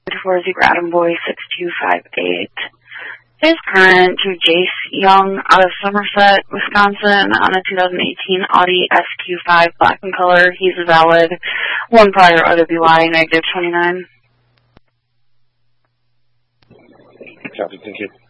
for Zebra Adam Boy 6258. Is current to Jace Young out of Somerset, Wisconsin on a 2018 Audi SQ5 black in color. He's valid. One prior OWI, -29. Copy, thank you.